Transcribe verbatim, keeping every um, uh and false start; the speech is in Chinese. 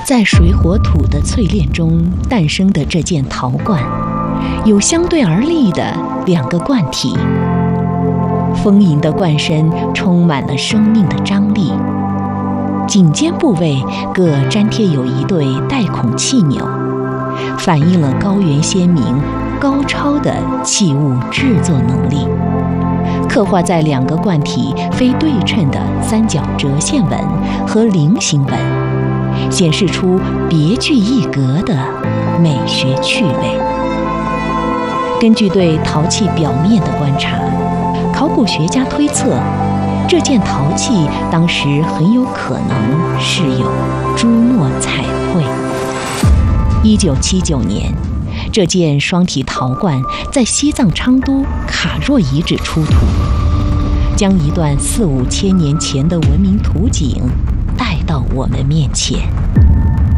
在水火土的淬炼中诞生的这件陶罐，有相对而立的两个罐体。丰盈的罐身充满了生命的张力，颈尖部位各粘贴有一对带孔气钮，反映了高原先民高超的器物制作能力。刻画在两个罐体非对称的三角折线纹和菱形纹，显示出别具一格的美学趣味。根据对陶器表面的观察，考古学家推测，这件陶器当时很有可能是有朱墨彩绘。一九七九年，这件双体陶罐在西藏昌都卡若遗址出土，将一段四五千年前的文明图景带到我们面前。